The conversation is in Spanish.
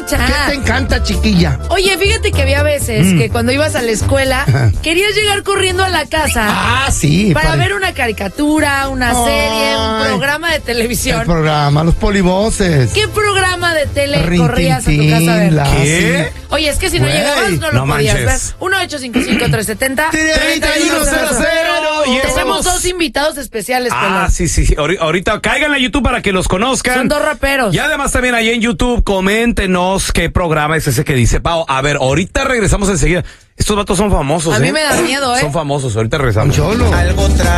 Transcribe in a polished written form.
muchacha. ¿Qué te encanta, chiquilla? Oye, fíjate que había veces que cuando ibas a la escuela querías llegar corriendo a la casa. Ah, sí. Para ver una caricatura, una serie, un programa de televisión. El programa, los polivoces. ¿Qué programa de tele corrías a tu casa a ver? ¿Qué? Oye, es que si no llegabas no lo no podías manches. ver. 1-855-370-3100. 3100. Y Tenemos dos invitados especiales, pelón. Sí. Ahorita caigan a YouTube para que los conozcan. Son dos raperos. Y además también ahí en YouTube, coméntenos qué programa es ese que dice Pau. A ver, ahorita regresamos enseguida. Estos vatos son famosos, A mí me da miedo, Son famosos, ahorita regresamos. Cholo. Algo trae.